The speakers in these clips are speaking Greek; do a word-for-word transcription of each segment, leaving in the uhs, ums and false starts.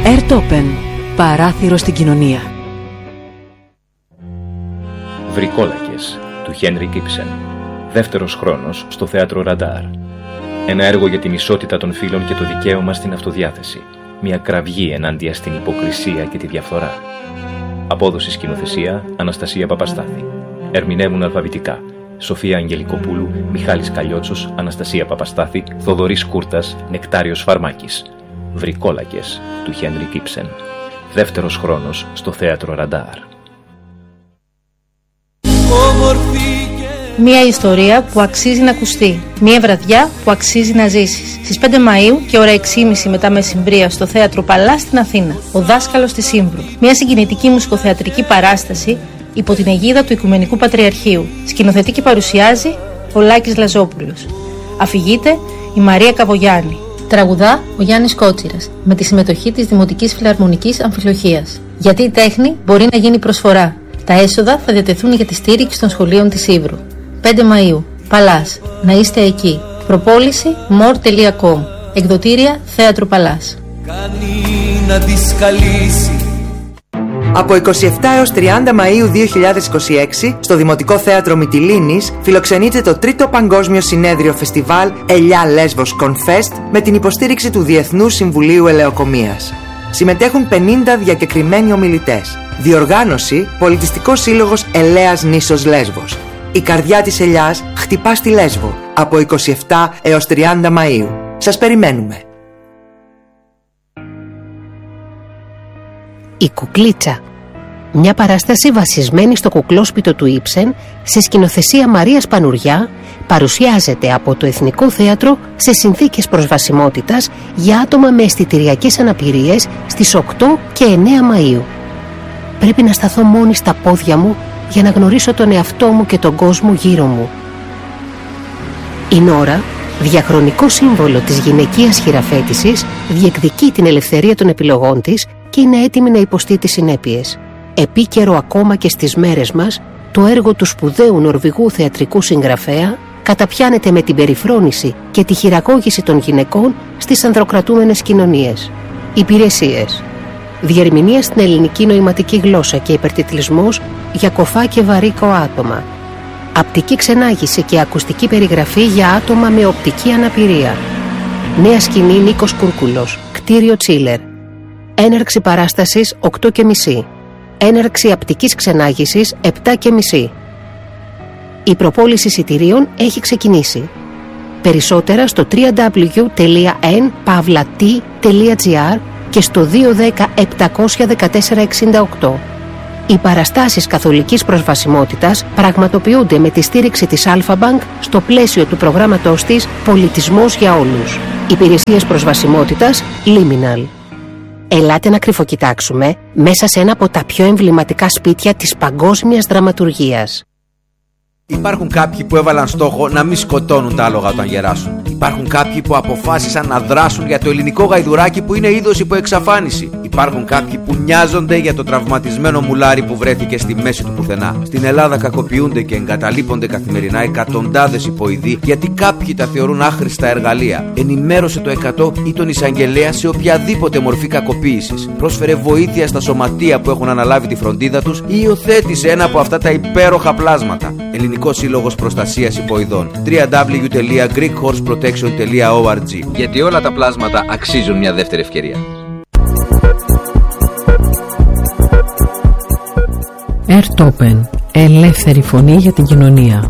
Airtopen. Παράθυρο στην κοινωνία. Βρικόλακες του Χένρικ Ήψεν. Δεύτερος χρόνος στο θέατρο Ραντάρ. Ένα έργο για την ισότητα των φύλων και το δικαίωμα στην αυτοδιάθεση. Μια κραυγή ενάντια στην υποκρισία και τη διαφθορά. Απόδοση σκηνοθεσία Αναστασία Παπαστάθη. Ερμηνεύουν αλφαβητικά Σοφία Αγγελικοπούλου, Μιχάλης Καλλιότσος, Αναστασία Παπαστάθη, Θοδωρής Κούρτας, Νεκτάριος Φαρμάκης. Βρικόλακες του Χένρικ Ήψεν. Δεύτερος χρόνος στο θέατρο Ραντάρ. Μια ιστορία που αξίζει να ακουστεί. Μια βραδιά που αξίζει να ζήσεις. Στις πέντε Μαΐου και ώρα έξι και μισή μετά μεσημβρία στο θέατρο Παλά στην Αθήνα. Ο δάσκαλος της Σύμβρου. Μια συγκινητική μουσικοθεατρική παράσταση υπό την αιγίδα του Οικουμενικού Πατριαρχείου. Σκηνοθετεί και παρουσιάζει ο Λάκης Λαζόπουλος. Αφηγείται η Μαρία Καβογιάννη. Τραγουδά ο Γιάννης Κότσιρας με τη συμμετοχή της Δημοτικής Φιλαρμονικής Αμφιλοχίας. Γιατί η τέχνη μπορεί να γίνει προσφορά. Τα έσοδα θα διατεθούν για τη στήριξη των σχολείων της Σύβρου. πέντε Μαΐου, Παλάς, να είστε εκεί. Προπόληση μορ τελεία κομ. Εκδοτήρια Θέατρο Παλάς. Από είκοσι επτά έως τριάντα Μαΐου δύο χιλιάδες είκοσι έξι, στο Δημοτικό Θέατρο Μυτιλήνης, φιλοξενείται το τρίτο Παγκόσμιο Συνέδριο Φεστιβάλ Ελιά Λέσβος Confest με την υποστήριξη του Διεθνούς Συμβουλίου Ελεοκομείας. Συμμετέχουν πενήντα διακεκριμένοι ομιλητές. Διοργάνωση Πολιτιστικός Σύλλογος Ελέας Νήσος Λέσβος. Η καρδιά της ελιάς χτυπά στη Λέσβο από είκοσι επτά έως τριάντα Μαΐου. Σας περιμένουμε. Η Κουκλίτσα. Μια παράσταση βασισμένη στο κουκλόσπιτο του Ήψεν σε σκηνοθεσία Μαρίας Πανουριά παρουσιάζεται από το Εθνικό Θέατρο σε συνθήκες προσβασιμότητας για άτομα με αισθητηριακές αναπηρίες στις οκτώ και εννέα Μαΐου. Πρέπει να σταθώ μόνη στα πόδια μου για να γνωρίσω τον εαυτό μου και τον κόσμο γύρω μου. Η Νόρα, διαχρονικό σύμβολο της γυναικείας χειραφέτησης, διεκδικεί την ελευθερία των επιλογών της και είναι έτοιμη να υποστεί τις συνέπειες. Επίκαιρο ακόμα και στις μέρες μας, το έργο του σπουδαίου Νορβηγού θεατρικού συγγραφέα καταπιάνεται με την περιφρόνηση και τη χειραγώγηση των γυναικών στις ανδροκρατούμενες κοινωνίες. Υπηρεσίες. Διερμηνία στην ελληνική νοηματική γλώσσα και υπερτιτλισμός για κοφά και βαρύκο άτομα. Απτική ξενάγηση και ακουστική περιγραφή για άτομα με οπτική αναπηρία. Νέα σκηνή Νίκος Κούρκουλος, κτίριο Τσίλερ. Έναρξη παράστασης οκτώ και μισή. Έναρξη απτικής ξενάγησης επτά και μισή. Η προπόληση εισιτηρίων έχει ξεκινήσει. Περισσότερα στο double-u double-u double-u τελεία εν παύλα τι τελεία τζι άρ και στο δύο ένα μηδέν επτακόσια δεκατέσσερα εξήντα οκτώ. Οι παραστάσεις καθολικής προσβασιμότητας πραγματοποιούνται με τη στήριξη της Αλφα-Bank στο πλαίσιο του προγράμματός της Πολιτισμός για όλους. Υπηρεσίες προσβασιμότητας Liminal. Ελάτε να κρυφοκοιτάξουμε μέσα σε ένα από τα πιο εμβληματικά σπίτια της παγκόσμιας δραματουργίας. Υπάρχουν κάποιοι που έβαλαν στόχο να μην σκοτώνουν τα άλογα όταν γεράσουν. Υπάρχουν κάποιοι που αποφάσισαν να δράσουν για το ελληνικό γαϊδουράκι που είναι είδος υπό εξαφάνιση. Υπάρχουν κάποιοι που νοιάζονται για το τραυματισμένο μουλάρι που βρέθηκε στη μέση του πουθενά. Στην Ελλάδα κακοποιούνται και εγκαταλείπονται καθημερινά εκατοντάδες υποειδοί γιατί κάποιοι τα θεωρούν άχρηστα εργαλεία. Ενημέρωσε το εκατό ή τον εισαγγελέα σε οποιαδήποτε μορφή κακοποίησης. Πρόσφερε βοήθεια στα σωματεία που έχουν αναλάβει τη φροντίδα τους ή υιοθέτησε ένα από αυτά τα υπέροχα πλάσματα. Ελληνικός Σύλλογος Προστασίας Υποειδών. double-u double-u double-u τελεία greek horse protection τελεία org. Γιατί όλα τα πλάσματα αξίζουν μια δεύτερη ευκαιρία. Airtopen. Ελεύθερη φωνή για την κοινωνία.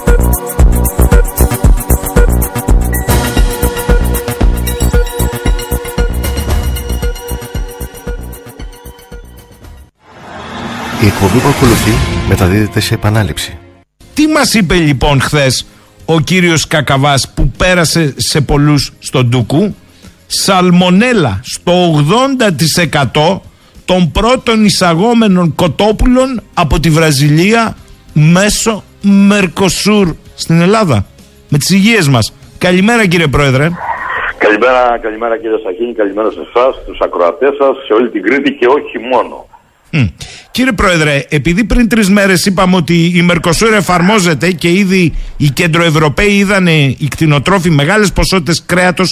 Η εκπομπή που ακολουθεί μεταδίδεται σε επανάληψη. Τι μας είπε λοιπόν χθες ο κύριος Κακαβάς που πέρασε σε πολλούς στον Ντούκου? Σαλμονέλα στο ογδόντα τοις εκατό των πρώτων εισαγόμενων κοτόπουλων από τη Βραζιλία μέσω Μερκοσούρ στην Ελλάδα. Με τις υγείες μας. Καλημέρα κύριε Πρόεδρε. Καλημέρα, καλημέρα κύριε Σαχίνη, καλημέρα σε εσάς, στους ακροατές σας, σε όλη την Κρήτη και όχι μόνο. Mm. Κύριε Πρόεδρε, επειδή πριν τρεις μέρες είπαμε ότι η Μερκοσούρ εφαρμόζεται και ήδη οι κεντροευρωπαίοι είδανε οι κτηνοτρόφοι μεγάλες ποσότητες κρέατος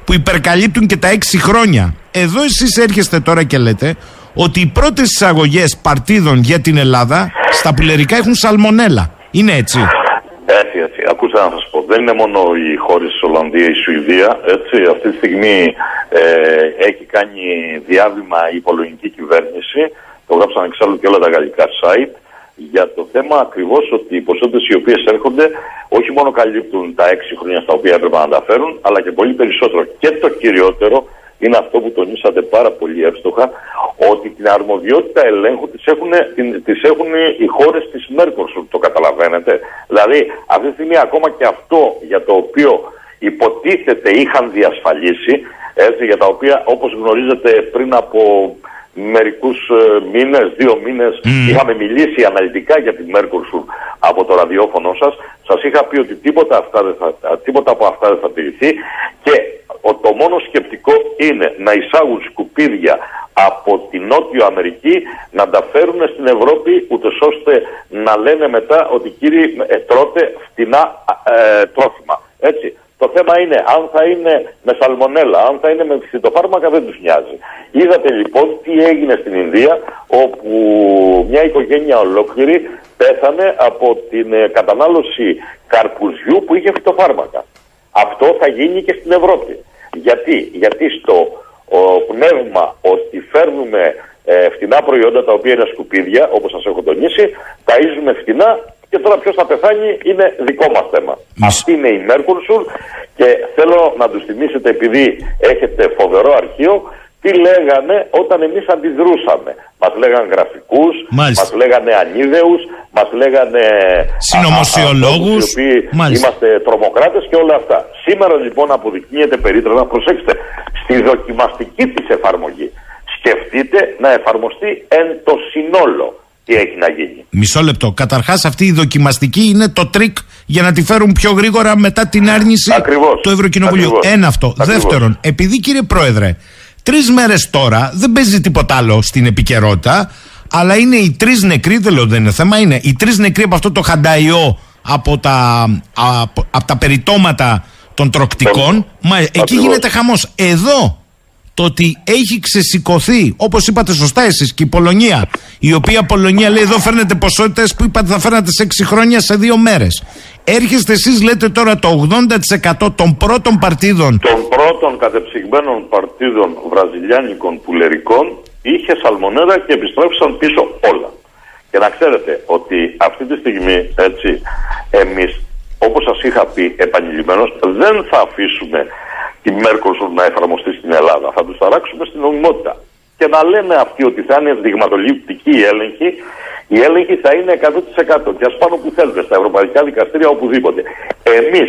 που υπερκαλύπτουν και τα έξι χρόνια. Εδώ εσείς έρχεστε τώρα και λέτε ότι οι πρώτες εισαγωγές παρτίδων για την Ελλάδα στα πουλερικά έχουν σαλμονέλα. Είναι έτσι? Έτσι, έτσι. Ακούστε να σας πω. Δεν είναι μόνο οι χώρες της Ολλανδία, η Σουηδία. Έτσι. Αυτή τη στιγμή ε, έχει κάνει διάβημα η πολωνική κυβέρνηση. Το γράψαν εξάλλου και όλα τα γαλλικά site. Για το θέμα ακριβώς ότι οι ποσότητες οι οποίες έρχονται όχι μόνο καλύπτουν τα έξι χρόνια στα οποία έπρεπε να τα φέρουν, αλλά και πολύ περισσότερο. Και το κυριότερο είναι αυτό που τονίσατε πάρα πολύ εύστοχα, ότι την αρμοδιότητα ελέγχου τις έχουν, την, τις έχουν οι χώρες της Μέρκοσουρ, το καταλαβαίνετε. Δηλαδή αυτή τη στιγμή ακόμα και αυτό για το οποίο υποτίθεται είχαν διασφαλίσει, έτσι, για τα οποία όπως γνωρίζετε πριν από μερικούς ε, μήνες, δύο μήνες mm. είχαμε μιλήσει αναλυτικά για την Μέρκοσουρ από το ραδιόφωνο σας. Σας είχα πει ότι τίποτα, αυτά δεν θα, τίποτα από αυτά δεν θα τηρηθεί και ο, το μόνο σκεπτικό είναι να εισάγουν σκουπίδια από την Νότιο Αμερική, να τα φέρουν στην Ευρώπη, ούτως ώστε να λένε μετά ότι κύριοι ε, τρώτε φτηνά ε, τρόφιμα. Έτσι. Το θέμα είναι αν θα είναι με σαλμονέλα, αν θα είναι με φυτοφάρμακα, δεν τους νοιάζει. Είδατε λοιπόν τι έγινε στην Ινδία, όπου μια οικογένεια ολόκληρη πέθανε από την κατανάλωση καρπουζιού που είχε φυτοφάρμακα. Αυτό θα γίνει και στην Ευρώπη. Γιατί, Γιατί στο ο, πνεύμα ότι φέρνουμε ε, φτηνά προϊόντα τα οποία είναι σκουπίδια, όπως σας έχω τονίσει, ταΐζουμε φτηνά. Και τώρα ποιος θα πεθάνει είναι δικό μας θέμα. Μισ... Αυτή είναι η Μέρκοσουρ και θέλω να τους θυμίσετε, επειδή έχετε φοβερό αρχείο, τι λέγανε όταν εμείς αντιδρούσαμε. Μας λέγανε γραφικούς, Μάλιστα. μας λέγανε ανίδεους, μας λέγανε συνωμοσιολόγους, οι οποίοι είμαστε τρομοκράτες και όλα αυτά. Σήμερα λοιπόν αποδεικνύεται περίτρανα, προσέξτε, στη δοκιμαστική της εφαρμογή. Σκεφτείτε να εφαρμοστεί εν το συνόλο. Τι έχει να γίνει. Μισό λεπτό. Καταρχάς, αυτή η δοκιμαστική είναι το τρίκ για να τη φέρουν πιο γρήγορα μετά την άρνηση Ακριβώς. του Ευρωκοινοβουλίου. Ακριβώς. Ένα αυτό. Ακριβώς. Δεύτερον, επειδή κύριε Πρόεδρε, τρεις μέρες τώρα δεν παίζει τίποτα άλλο στην επικαιρότητα, αλλά είναι οι τρεις νεκροί, δεν λέω δεν είναι θέμα, είναι οι τρεις νεκροί από αυτό το χανταϊό, από τα, από, από τα περιτώματα των τροκτικών. Μα εκεί γίνεται χαμός. Εδώ. Το ότι έχει ξεσηκωθεί, όπως είπατε σωστά εσείς, και η Πολωνία, η οποία Πολωνία λέει εδώ φέρνετε ποσότητες που είπατε θα φέρνετε σε έξι χρόνια σε δύο μέρες. Έρχεστε εσείς, λέτε τώρα το ογδόντα τοις εκατό των πρώτων παρτίδων. Των πρώτων κατεψυγμένων παρτίδων βραζιλιάνικων πουλερικών είχε σαλμονέλα και επιστρέφησαν πίσω όλα. Και να ξέρετε ότι αυτή τη στιγμή, έτσι, εμείς, όπως σας είχα πει επανειλημμένως, δεν θα αφήσουμε τη Μέρκοσουρ να εφαρμοστεί στην Ελλάδα. Θα τους ταράξουμε στην νομιμότητα. Και να λένε αυτοί ότι θα είναι δειγματοληπτική η έλεγχη, η έλεγχη θα είναι εκατό τοις εκατό. Και ας πάνω που θέλετε, στα ευρωπαϊκά δικαστήρια, οπουδήποτε. Εμείς,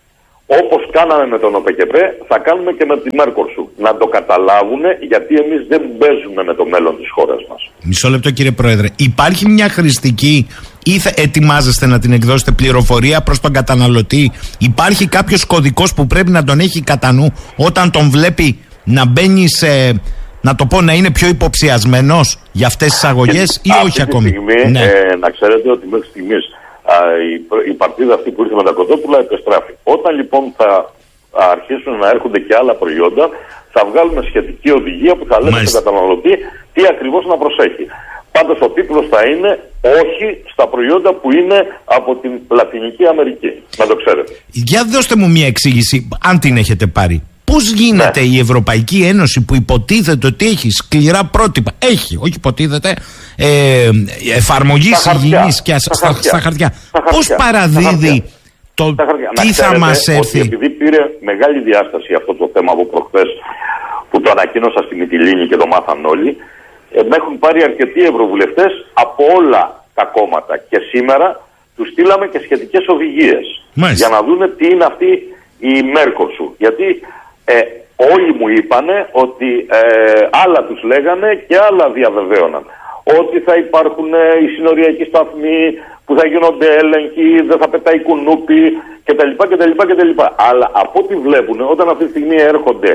όπως κάναμε με τον ΟΠΕΚΕΠΕ, θα κάνουμε και με τη Μέρκοσουρ. Να το καταλάβουν, γιατί εμείς δεν παίζουμε με το μέλλον της χώρας μας. Μισό λεπτό κύριε Πρόεδρε. Υπάρχει μια χρηστική ή θα ετοιμάζεστε να την εκδώσετε πληροφορία προς τον καταναλωτή? Υπάρχει κάποιος κωδικός που πρέπει να τον έχει κατά νου όταν τον βλέπει να μπαίνει σε, να το πω, να είναι πιο υποψιασμένος για αυτές τις αγωγές ή όχι ακόμη? Στιγμή, ναι. ε, να ξέρετε ότι μέχρι στιγμής α, η, η παρτίδα αυτή που ήρθε με τα κοτόπουλα επιστράφει. Όταν λοιπόν θα αρχίσουν να έρχονται και άλλα προϊόντα, θα βγάλουμε σχετική οδηγία που θα λέει στον καταναλωτή τι ακριβώς να προσέχει. Πάντως ο τίτλος θα είναι όχι στα προϊόντα που είναι από την Λατινική Αμερική. Να το ξέρετε. Για δώστε μου μια εξήγηση, αν την έχετε πάρει. Πώς γίνεται ναι. η Ευρωπαϊκή Ένωση που υποτίθεται ότι έχει σκληρά πρότυπα, έχει, όχι υποτίθεται, ε, εφαρμογής υγιεινής και στα, στα χαρτιά, στα χαρτιά. Πώς παραδίδει το τι θα μας έρθει? Ότι επειδή πήρε μεγάλη διάσταση αυτό το θέμα από προχθές που το ανακοίνωσα στη Μυτιλήνη και το μάθαν όλοι, με έχουν πάρει αρκετοί ευρωβουλευτές από όλα τα κόμματα και σήμερα τους στείλαμε και σχετικές οδηγίες. Μάλιστα. Για να δούνε τι είναι αυτή η Μέρκοσουρ. Γιατί ε, όλοι μου είπανε ότι ε, άλλα τους λέγανε και άλλα διαβεβαίωναν. Ότι θα υπάρχουν ε, οι συνοριακοί σταθμοί που θα γίνονται έλεγχοι, δεν θα πετάει κουνούπι κτλ. κτλ, κτλ. Αλλά από ό,τι βλέπουν, όταν αυτή τη στιγμή έρχονται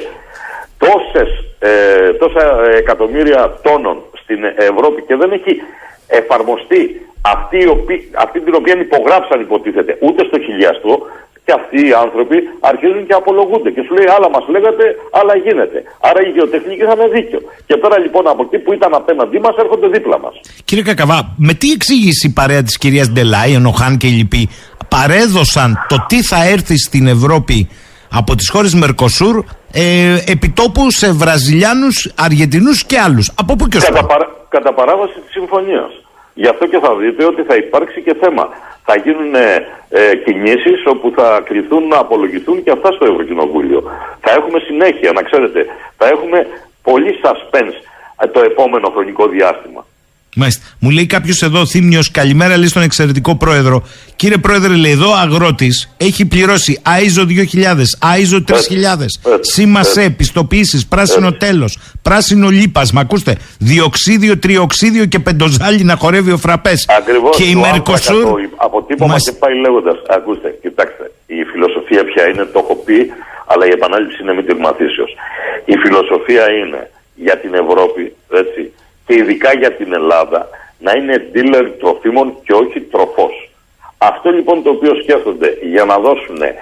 τόσες, ε, τόσα εκατομμύρια τόνων στην Ευρώπη και δεν έχει εφαρμοστεί αυτή, η οποία, αυτή την οποία υπογράψαν υποτίθεται ούτε στο χιλιαστό, Και αυτοί οι άνθρωποι αρχίζουν και απολογούνται και σου λέει άλλα μας λέγατε, άλλα γίνεται. Άρα η γεωτεχνική είχαν δίκιο. Και τώρα λοιπόν από εκεί που ήταν απέναντί μας έρχονται δίπλα μας. Κύριε Κακαβά, με τι εξήγηση η παρέα της κυρίας Ντελάιεν, ο Χάν και οι λοιποί παρέδωσαν το τι θα έρθει στην Ευρώπη από τις χώρες Μερκοσούρ ε, επιτόπου σε Βραζιλιάνους, Αργεντινούς και άλλους? Από πού και ως κατά, παρά, κατά παράβαση της συμφωνίας. Γι' αυτό και θα δείτε ότι θα υπάρξει και θέμα. Θα γίνουν ε, ε, κινήσεις όπου θα κληθούν να απολογηθούν και αυτά στο Ευρωκοινοβούλιο. Θα έχουμε συνέχεια, να ξέρετε, θα έχουμε πολύ suspense το επόμενο χρονικό διάστημα. Μάλιστα. Μου λέει κάποιος εδώ, Θήμιος, καλημέρα, λέει στον εξαιρετικό πρόεδρο. Κύριε πρόεδρε, λέει, εδώ αγρότης έχει πληρώσει άιζο δύο χιλιάδες, άιζο τρεις χιλιάδες, σήμα ΣΕ, πιστοποιήσεις, πράσινο τέλος, πράσινο λίπασμα. Ακούστε, διοξίδιο, τριοξίδιο και πεντοζάλι να χορεύει ο φραπές. Ακριβώς. Και η Μερκοσούρ. Αποτύπωμα μας... και πάει λέγοντας. Ακούστε, κοιτάξτε, η φιλοσοφία πια είναι, το έχω πει, αλλά η επανάληψη είναι μη τυρμαθήσεως. Η φιλοσοφία είναι για την Ευρώπη, έτσι, και ειδικά για την Ελλάδα, να είναι dealer τροφίμων και όχι τροφός. Αυτό λοιπόν το οποίο σκέφτονται για να δώσουν ε,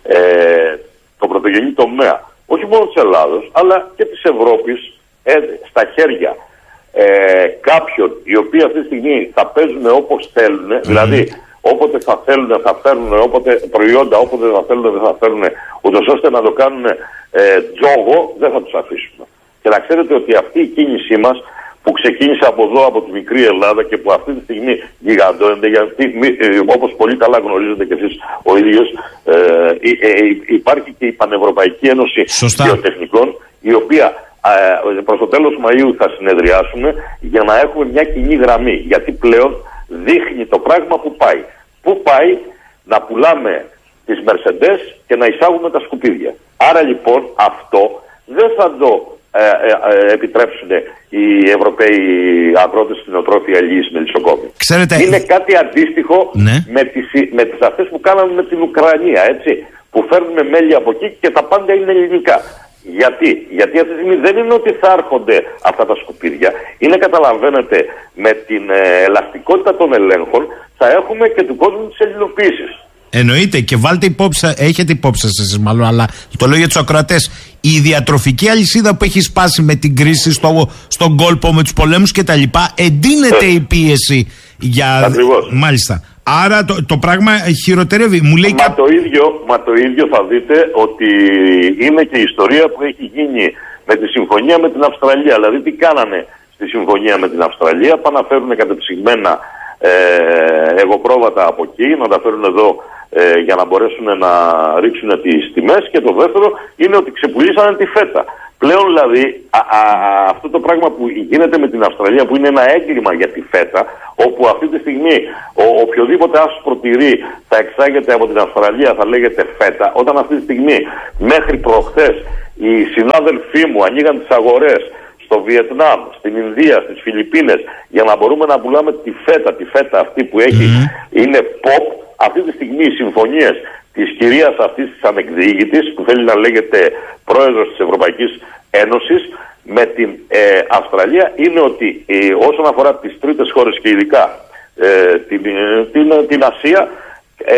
το πρωτογενή τομέα, όχι μόνο της Ελλάδος, αλλά και της Ευρώπης, ε, στα χέρια ε, κάποιων οι οποίοι αυτή τη στιγμή θα παίζουν όπως θέλουν, mm. δηλαδή όποτε θα θέλουν θα φέρουν, όποτε προϊόντα, όποτε θα θέλουν δεν θα φέρουν, ούτως ώστε να το κάνουν ε, τζόγο, δεν θα τους αφήσουμε. Και να ξέρετε ότι αυτή η κίνησή μας, που ξεκίνησε από εδώ, από τη μικρή Ελλάδα και που αυτή τη στιγμή γιγαντώνεται, γιατί ε, όπως πολύ καλά γνωρίζετε και εσείς ο ίδιος, ε, ε, ε, υπάρχει και η Πανευρωπαϊκή Ένωση Γεωτεχνικών, η οποία ε, προς το τέλος Μαΐου θα συνεδριάσουμε για να έχουμε μια κοινή γραμμή, γιατί πλέον δείχνει το πράγμα που πάει. Πού πάει να πουλάμε τις Mercedes και να εισάγουμε τα σκουπίδια. Άρα λοιπόν αυτό δεν θα το Ε, ε, ε, επιτρέψουν οι Ευρωπαίοι αγρότες στην οτρόφια αλληλείς με λησοκόμη. Είναι κάτι αντίστοιχο ναι. με, τις, με τις αυτές που κάναμε με την Ουκρανία, έτσι, που φέρνουν μέλη από εκεί και τα πάντα είναι ελληνικά. Γιατί, Γιατί αυτή τη στιγμή δεν είναι ότι θα έρχονται αυτά τα σκουπίδια, είναι, καταλαβαίνετε, με την ε, ελαστικότητα των ελέγχων θα έχουμε και του κόσμου της ελληνοποίησης. Εννοείται, και βάλτε υπόψη, έχετε υπόψη εσείς μάλλον, αλλά το λέω για τους ακροατές. Η διατροφική αλυσίδα που έχει σπάσει με την κρίση στο, στον κόλπο, με τους πολέμους κτλ. Εντείνεται η πίεση για. Ακριβώς. Μάλιστα. Άρα το, το πράγμα χειροτερεύει. Μου λέει μα, κα... το ίδιο, μα το ίδιο θα δείτε ότι είναι και η ιστορία που έχει γίνει με τη συμφωνία με την Αυστραλία. Δηλαδή, τι κάνανε στη συμφωνία με την Αυστραλία, πάνε να φέρουν κατεψυγμένα ε, εγωπρόβατα από εκεί, να τα φέρουν εδώ ε, για να μπορέσουν να ρίξουν τις τιμές, και το δεύτερο είναι ότι ξεπουλήσανε τη φέτα. Πλέον δηλαδή α, α, αυτό το πράγμα που γίνεται με την Αυστραλία, που είναι ένα έγκλημα για τη φέτα, όπου αυτή τη στιγμή ο, οποιοδήποτε άσπρο τυρί θα εξάγεται από την Αυστραλία θα λέγεται φέτα, όταν αυτή τη στιγμή μέχρι προχθές οι συνάδελφοί μου ανοίγαν τις αγορές στο Βιετνάμ, στην Ινδία, στις Φιλιππίνες, για να μπορούμε να πουλάμε τη φέτα, τη φέτα αυτή που έχει, mm. είναι pop. Αυτή τη στιγμή οι συμφωνίες της κυρίας αυτής της ανεκδίγητης, που θέλει να λέγεται πρόεδρος της Ευρωπαϊκής Ένωσης, με την ε, Αυστραλία, είναι ότι ε, όσον αφορά τις τρίτες χώρες και ειδικά ε, την, την, την Ασία, ε,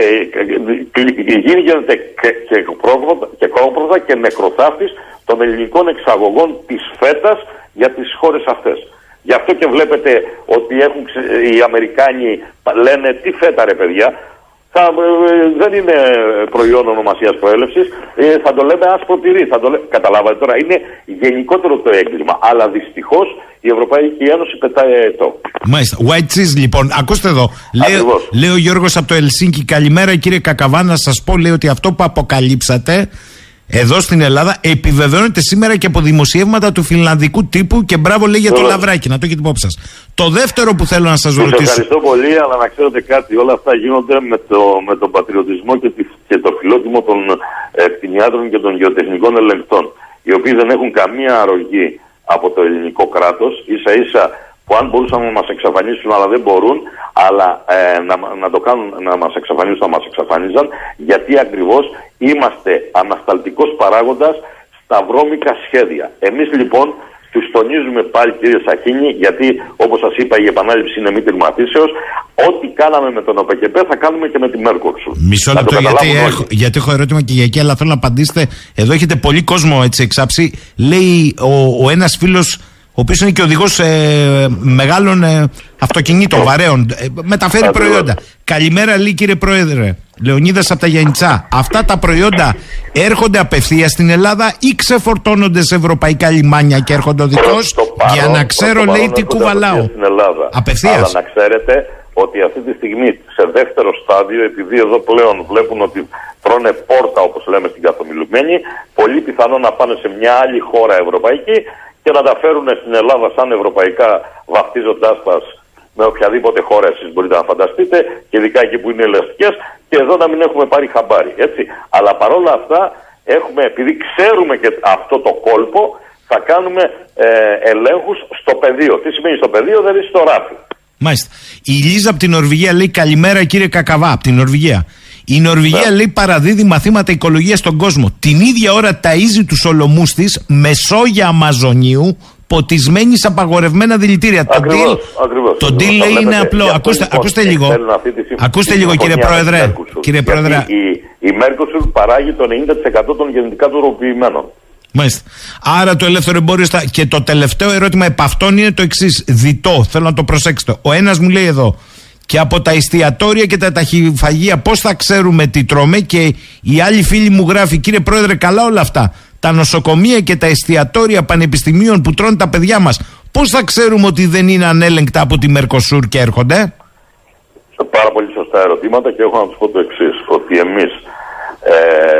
γίνεται και κόπροδα και, και, και νεκροθάφτης των ελληνικών εξαγωγών της φέτας για τις χώρες αυτές. Γι' αυτό και βλέπετε ότι έχουν, οι Αμερικάνοι λένε τι φέτα ρε παιδιά, θα, ε, δεν είναι προϊόν ονομασίας προέλευσης, ε, θα το λέμε άσπρο τυρί, θα το λέ... καταλάβατε τώρα, είναι γενικότερο το έγκλημα, αλλά δυστυχώς η Ευρωπαϊκή Ένωση πετάει το. Μάλιστα, white cheese λοιπόν, ακούστε εδώ, λέει, λέει ο Γιώργος από το Ελσίνκι, καλημέρα κύριε Κακαβά, να σας πω, λέει ότι αυτό που αποκαλύψατε εδώ στην Ελλάδα επιβεβαιώνεται σήμερα και από δημοσιεύματα του φινλανδικού τύπου, και μπράβο λέει για το λαβράκι, να το έχετε υπόψη σας. Το δεύτερο που θέλω να σας ρωτήσω. Σας ευχαριστώ πολύ, αλλά να ξέρετε κάτι, όλα αυτά γίνονται με, το, με τον πατριωτισμό και, τη, και το φιλότιμο των ε, κτηνιάτρων και των γεωτεχνικών ελεγκτών, οι οποίοι δεν έχουν καμία αρρωγή από το ελληνικό κράτος, ίσα ίσα που αν μπορούσαν να μας εξαφανίσουν, αλλά δεν μπορούν, αλλά ε, να, να το κάνουν, να μας εξαφανίσουν, να μας εξαφανίζαν, γιατί ακριβώς είμαστε ανασταλτικός παράγοντας στα βρώμικα σχέδια. Εμείς λοιπόν Τους τονίζουμε πάλι, κύριε Σαχίνη, γιατί όπως σας είπα η επανάληψη είναι μη τερματίσεως. Ό,τι κάναμε με τον ΟΠΕΚΕΠΕ θα κάνουμε και με τη Μέρκορσουλ. Μισό λεπτό, γιατί έχω, γιατί έχω ερώτημα και για εκεί, αλλά θέλω να απαντήσετε. Εδώ έχετε πολύ κόσμο έτσι εξάψει. Λέει ο, ο ένας φίλος, ο οποίος είναι και οδηγός ε, μεγάλων ε, αυτοκινήτων, βαρέων, ε, μεταφέρει Ακριβώς. προϊόντα. Καλημέρα, λέει, κύριε Πρόεδρε. Λεωνίδας από τα Γιαννιτσά. Αυτά τα προϊόντα έρχονται απευθείας στην Ελλάδα ή ξεφορτώνονται σε ευρωπαϊκά λιμάνια και έρχονται οδικώς? Για να ξέρω, λέει, τι κουβαλάω. Απευθείας. Αλλά να ξέρετε ότι αυτή τη στιγμή σε δεύτερο στάδιο, επειδή εδώ πλέον βλέπουν ότι τρώνε πόρτα, όπως λέμε στην καθομιλουμένη, πολύ πιθανό να πάνε σε μια άλλη χώρα ευρωπαϊκή και να τα φέρουν στην Ελλάδα σαν ευρωπαϊκά, βαφτίζοντάς τα με οποιαδήποτε χώρα εσείς μπορείτε να φανταστείτε, και ειδικά εκεί που είναι ελαστικές, και εδώ να μην έχουμε πάρει χαμπάρι. Έτσι. Αλλά παρόλα αυτά, έχουμε, επειδή ξέρουμε και αυτό το κόλπο, θα κάνουμε ε, ελέγχους στο πεδίο. Τι σημαίνει στο πεδίο? Δηλαδή στο ράφι. Μάλιστα. Η Λίζα από την Νορβηγία λέει: καλημέρα, κύριε Κακαβά, από την Νορβηγία. Η Νορβηγία, λέει, παραδίδει μαθήματα οικολογίας στον κόσμο. Την ίδια ώρα ταΐζει τους ολομούς της με σόγια Αμαζονίου ποτισμένη σε απαγορευμένα δηλητήρια. Ακριβώς, το deal, λέει, είναι απλό. Ακούστε, λοιπόν, ακούστε λίγο. Ακούστε λίγο, κύριε Πρόεδρε. Κύριε Πρόεδρε. Η, η Μέρκοσουρ παράγει το ενενήντα τοις εκατό των γενετικά τροποποιημένων. Μάλιστα. Άρα το ελεύθερο εμπόριο στα... Και το τελευταίο ερώτημα επ' αυτόν είναι το εξής. Διτό, θέλω να το προσέξετε. Ο ένας μου λέει εδώ: και από τα εστιατόρια και τα ταχυφαγεία πώς θα ξέρουμε τι τρώμε? Και η άλλη φίλη μου γράφει: κύριε Πρόεδρε, καλά όλα αυτά. Τα νοσοκομεία και τα εστιατόρια πανεπιστημίων που τρώνε τα παιδιά μας, πώς θα ξέρουμε ότι δεν είναι ανέλεγκτα από τη Μερκοσούρ και έρχονται? Πάρα πολύ σωστά ερωτήματα, και έχω να τους πω το εξής, ότι εμείς ε,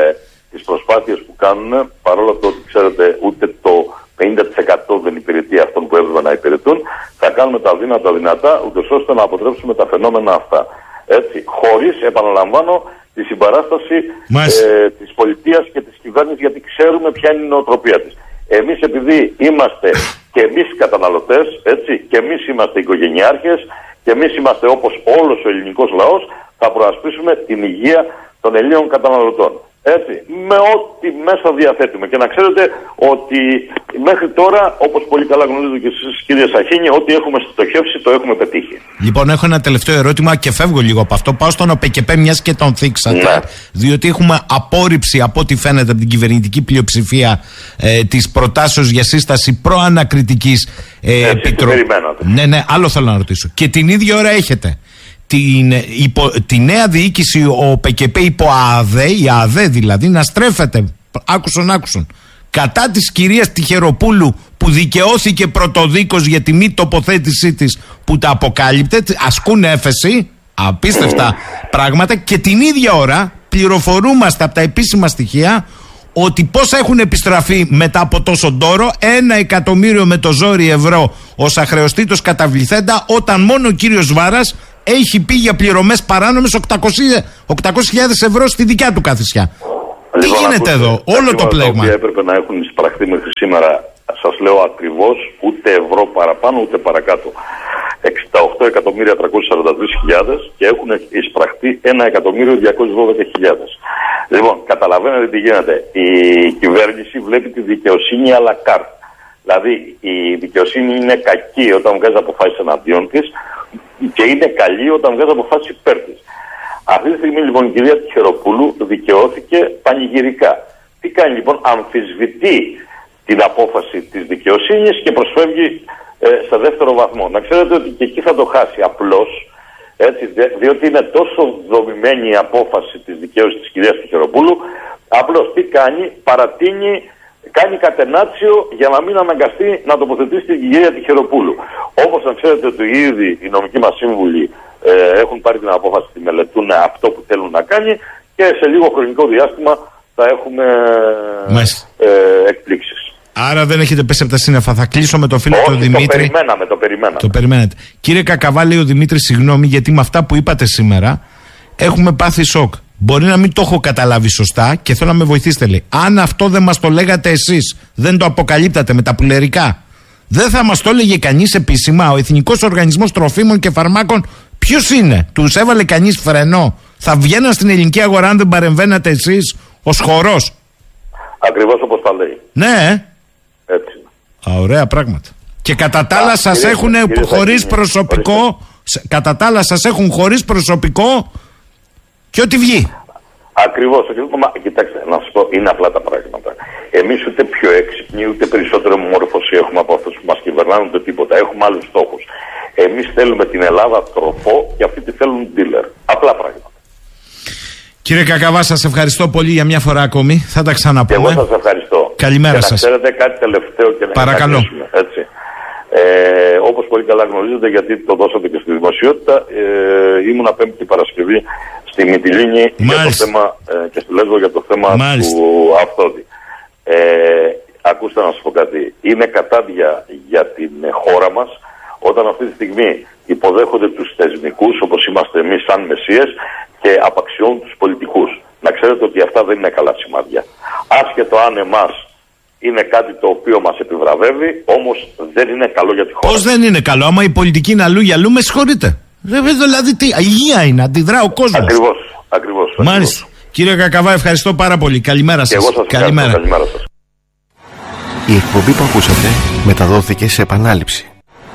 τις προσπάθειες που κάνουν, παρόλο το ότι ξέρετε ούτε το πενήντα τοις εκατό δεν υπηρετεί αυτόν που έπρεπε να υπηρετούν, θα κάνουμε τα δύνατα δυνατά, ούτως ώστε να αποτρέψουμε τα φαινόμενα αυτά. Έτσι, χωρίς, επαναλαμβάνω, τη συμπαράσταση ε, της πολιτείας και της κυβέρνησης, γιατί ξέρουμε ποια είναι η νοοτροπία της. Εμείς, επειδή είμαστε και εμείς καταναλωτές, έτσι, και εμείς είμαστε οικογενειάρχες, και εμείς είμαστε όπως όλος ο ελληνικός λαός, θα προασπίσουμε την υγεία των Ελλήνων καταναλωτών. Έτσι, με ό,τι μέσα διαθέτουμε. Και να ξέρετε ότι μέχρι τώρα, όπως πολύ καλά γνωρίζετε και εσείς, κύριε Σαχίνη, ό,τι έχουμε στοχεύσει το έχουμε πετύχει. Λοιπόν, έχω ένα τελευταίο ερώτημα και φεύγω λίγο από αυτό. Πάω στον ΟΠΕΚΕΠΕ, μιας και τον θίξατε. Ναι. Διότι έχουμε απόρριψη, από ό,τι φαίνεται, από την κυβερνητική πλειοψηφία ε, της προτάσεως για σύσταση προανακριτικής ε, επιτροπής. Ναι, ναι, άλλο θέλω να ρωτήσω. Και την ίδια ώρα έχετε Την, υπο, τη νέα διοίκηση, ο ΟΠΕΚΕΠΕ υπό ΑΑΔΕ, η ΑΑΔΕ δηλαδή, να στρέφεται, άκουσον άκουσον, κατά της κυρίας Τυχεροπούλου, που δικαιώθηκε πρωτοδίκως για τη μη τοποθέτησή της που τα αποκάλυπτε. Ασκούν έφεση, απίστευτα πράγματα, και την ίδια ώρα πληροφορούμαστε από τα επίσημα στοιχεία ότι πώς έχουν επιστραφεί μετά από τόσο ντόρο ένα εκατομμύριο με το ζόρι ευρώ ως αχρεωστήτως καταβληθέντα, όταν μόνο ο κύριος Βάρας έχει πει για πληρωμές παράνομες οκτακόσιες χιλιάδες ευρώ στη δικιά του καθησιά. Λοιπόν, τι γίνεται εδώ, όλο το πλέγμα? Τα έπρεπε να έχουν εισπραχθεί μέχρι σήμερα, σας λέω ακριβώς, ούτε ευρώ παραπάνω ούτε παρακάτω. εξήντα οκτώ εκατομμύρια τριακόσιες σαράντα τρεις χιλιάδες και έχουν εισπραχθεί ένα εκατομμύριο διακόσιες δώδεκα χιλιάδες. Λοιπόν, καταλαβαίνετε τι γίνεται. Η κυβέρνηση βλέπει τη δικαιοσύνη à la carte. Δηλαδή, η δικαιοσύνη είναι κακή όταν βγάζει αποφάσεις εναντίον της και είναι καλή όταν βγάζει αποφάσεις υπέρ της. Αυτή τη στιγμή, λοιπόν, η κυρία Τυχεροπούλου δικαιώθηκε πανηγυρικά. Τι κάνει, λοιπόν? Αμφισβητεί την απόφαση της δικαιοσύνης και προσφεύγει ε, σε δεύτερο βαθμό. Να ξέρετε ότι και εκεί θα το χάσει απλώς, έτσι, διότι είναι τόσο δομημένη η απόφαση της δικαίωσης της κυρίας Τυχεροπούλου. Απλώς τι κάνει? Παρατείνει, κάνει κατενάτσιο για να μην αναγκαστεί να τοποθετήσει την κυρία Τυχεροπούλου. Όπως να ξέρετε ότι ήδη οι νομικοί μας σύμβουλοι ε, έχουν πάρει την απόφαση, τη μελετούν αυτό που θέλουν να κάνει, και σε λίγο χρονικό διάστημα θα έχουμε ε, εκπλήξεις. Άρα δεν έχετε πέσει από τα σύννεφα. Θα κλείσω με το φίλο του Δημήτρη. Το περιμέναμε, το περιμέναμε. Το περιμένετε. Κύριε Κακαβά, λέει ο Δημήτρης, συγγνώμη, γιατί με αυτά που είπατε σήμερα έχουμε πάθει σοκ. Μπορεί να μην το έχω καταλάβει σωστά και θέλω να με βοηθήσετε, λέει. Αν αυτό δεν μας το λέγατε εσείς, δεν το αποκαλύπτατε με τα πουλερικά, δεν θα μας το έλεγε κανείς επίσημα? Ο Εθνικός Οργανισμός Τροφίμων και Φαρμάκων ποιος είναι? Τους έβαλε κανείς φρενό? Θα βγαίναν στην ελληνική αγορά αν δεν παρεμβαίνατε εσείς ως χορός? Ακριβώς όπως τα λέει. Ναι. Έτσι. Α, ωραία πράγματα. Και κατά τα άλλα σας έχουν χωρίς προσωπικό, κατά τα άλλα σας έχουν χωρίς προσωπικό και ό,τι βγει. Ακριβώς. Κοιτάξτε, να σας πω, είναι απλά τα πράγματα. Εμείς ούτε πιο έξυπνοι, ούτε περισσότερο μόρφωση έχουμε από αυτούς που μας κυβερνάνε, ούτε τίποτα. Έχουμε άλλους στόχους. Εμείς θέλουμε την Ελλάδα τροφό και αυτοί τη θέλουν dealer. Απλά πράγματα. Κύριε Κακαβά, σας ευχαριστώ πολύ για μια φορά ακόμη. Θα τα ξαναπούμε. Και εγώ σας ευχαριστώ. Καλημέρα σας. Και να ξέρετε κάτι τελευταίο και να Παρακαλώ. Έτσι. Ε, όπως πολύ καλά γνωρίζετε, γιατί το δώσατε και στη δημοσιότητα, ε, ήμουνα Πέμπτη Παρασκευή στη Μυτιλήνη για το θέμα, ε, και στη Λέσβο για το θέμα Μάλιστα. του Αυτόδη. Ε, ακούστε να σας πω κάτι. Είναι κατάδια για την χώρα μας όταν αυτή τη στιγμή υποδέχονται τους θεσμικούς, όπως είμαστε εμείς σαν μεσίες, και απαξιώνουν τους πολιτικούς. Να ξέρετε ότι αυτά δεν είναι καλά σημάδια. Άσχετο αν εμάς είναι κάτι το οποίο μας επιβραβεύει, όμως δεν είναι καλό για τη χώρα. Πώς δεν είναι καλό? Άμα η πολιτική είναι αλλού για αλλού, με συγχωρείτε. Δηλαδή, τι, υγεία είναι, αντιδρά ο κόσμος. Ακριβώς, ακριβώς. Μάλιστα. Κύριε Κακαβά, ευχαριστώ πάρα πολύ. Καλημέρα σας. Και εγώ σας Καλημέρα. Καλημέρα σας. Η εκπομπή που ακούσατε μεταδόθηκε σε επανάληψη.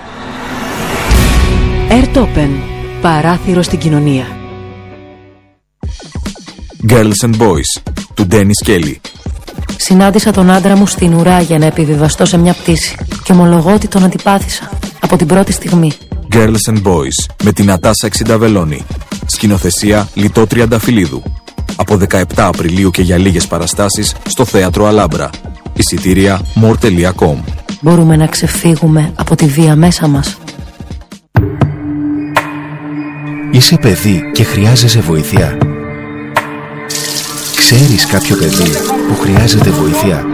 Airtopen. Παράθυρο στην κοινωνία. Girls and Boys του Dennis Kelly. Συνάντησα τον άντρα μου στην ουρά για να επιβιβαστώ σε μια πτήση και ομολογώ ότι τον αντιπάθησα από την πρώτη στιγμή. Girls and Boys με την Νατάσα Εξινταβελώνη. Σκηνοθεσία Λιτό Τριανταφυλλίδου. Από δεκαεπτά Απριλίου και για λίγες παραστάσεις στο Θέατρο Αλάμπρα. Εισιτήρια more τελεία com. Μπορούμε να ξεφύγουμε από τη βία μέσα μας. Είσαι παιδί και χρειάζεσαι βοήθεια. Ξέρεις κάποιο παιδί που χρειάζεται βοήθεια?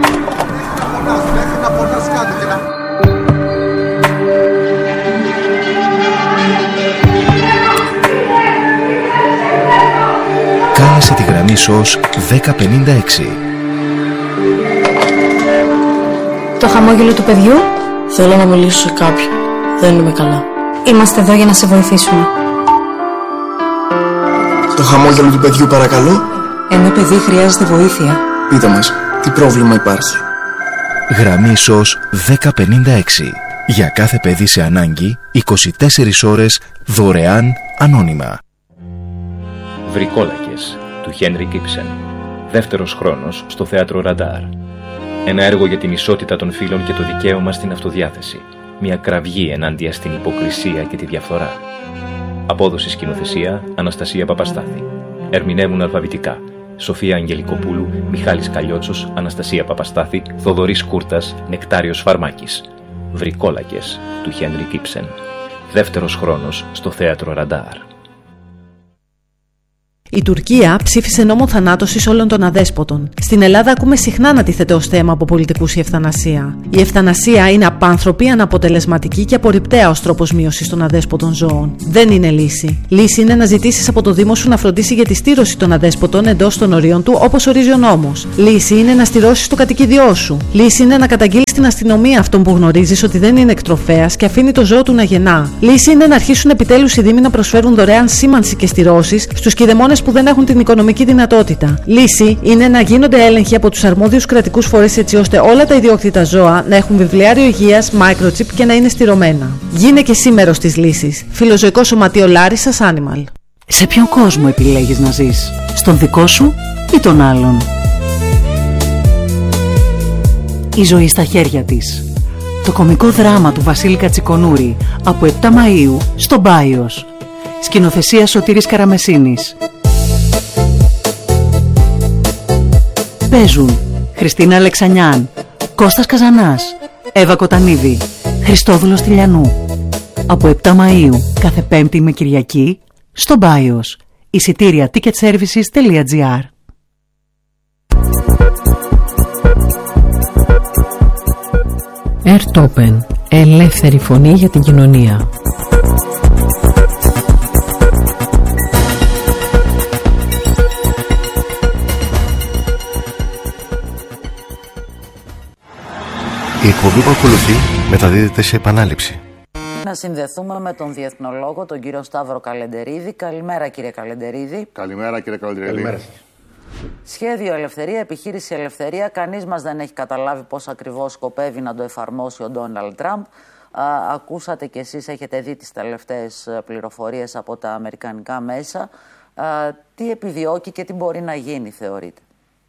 Κάλεσε τη γραμμή ΣΟΣ δέκα πενήντα έξι. Το χαμόγελο του παιδιού. Θέλω να μιλήσω σε κάποιον. Δεν είμαι καλά. Είμαστε εδώ για να σε βοηθήσουμε. Το χαμόγελο του παιδιού, παρακαλώ. Ένα παιδί χρειάζεται βοήθεια. Πείτε μας, τι πρόβλημα υπάρχει? Γραμμή ΣΟΣ δέκα πενήντα έξι. Για κάθε παιδί σε ανάγκη, είκοσι τέσσερις ώρες, δωρεάν, ανώνυμα. Βρικόλακες του Χένρικ Ήψεν. Δεύτερος χρόνος στο Θέατρο Ραντάρ. Ένα έργο για την ισότητα των φύλων και το δικαίωμα στην αυτοδιάθεση. Μια κραυγή ενάντια στην υποκρισία και τη διαφθορά. Απόδοση σκηνοθεσία Αναστασία Παπαστάθη. Ερμηνεύουν αλφαβητικά Σοφία Αγγελικοπούλου, Μιχάλης Καλλιότσος, Αναστασία Παπαστάθη, Θοδωρής Κούρτας, Νεκτάριος Φαρμάκης. Βρικόλακες του Χένρικ Ήψεν. Δεύτερος χρόνος στο Θέατρο Ραντάρ. Η Τουρκία ψήφισε νόμο θανάτωσης όλων των αδέσποτων. Στην Ελλάδα ακούμε συχνά να τίθεται ως θέμα από πολιτικούς η ευθανασία. Η ευθανασία είναι απάνθρωπη, αναποτελεσματική και απορριπταία ως τρόπος μείωσης των αδέσποτων ζώων. Δεν είναι λύση. Λύση είναι να ζητήσεις από το Δήμο σου να φροντίσει για τη στήρωση των αδέσποτων εντός των ορίων του, όπως ορίζει ο νόμος. Λύση είναι να στηρώσεις το κατοικίδιό σου. Λύση είναι να καταγγείλεις στην αστυνομία αυτόν που γνωρίζεις ότι δεν είναι εκτροφέας και αφήνει το ζώο του να γεννά. Λύση είναι να αρχίσουν επιτέλους οι Δήμοι να προσφέρουν δωρεάν σήμανση και στηρώσεις στους κηδεμόνες που δεν έχουν την οικονομική δυνατότητα. Λύση είναι να γίνονται έλεγχοι από τους αρμόδιους κρατικούς φορείς έτσι ώστε όλα τα ιδιόκτητα ζώα να έχουν βιβλιάριο υγείας, microchip και να είναι στηρωμένα. Γίνε και εσύ μέρος της λύσης. Φιλοζωικό Σωματείο Λάρισσας Animal. Σε ποιον κόσμο επιλέγεις να ζεις? Στον δικό σου ή τον άλλον? Η ζωή στα χέρια της. Το κωμικό δράμα του Βασίλη Κατσικονούρη από επτά Μαΐου στο Μπάιος. Σκηνοθεσία Σωτήρης Καραμεσίνης. Παίζουν Χριστίνα Αλεξανιάν, Κώστας Καζανάς, Εύα Κοτανίδη, Χριστόδουλος Τηλιανού. Από επτά Μαΐου κάθε Πέμπτη με Κυριακή στο Μπάιος. Εισιτήρια ticketservices τελεία gr. Airtopen. Ελεύθερη φωνή για την κοινωνία. Η εκπομπή που ακολουθεί μεταδίδεται σε επανάληψη. Να συνδεθούμε με τον διεθνολόγο, τον κύριο Σταύρο Καλεντερίδη. Καλημέρα, κύριε Καλεντερίδη. Καλημέρα, κύριε Καλεντερίδη. Καλημέρα. Σχέδιο Ελευθερία, επιχείρηση Ελευθερία. Κανείς μας δεν έχει καταλάβει πώς ακριβώς σκοπεύει να το εφαρμόσει ο Ντόναλντ Τραμπ. Ακούσατε κι εσείς, έχετε δει τις τελευταίες πληροφορίες από τα αμερικανικά μέσα. Α, τι επιδιώκει και τι μπορεί να γίνει, θεωρείτε?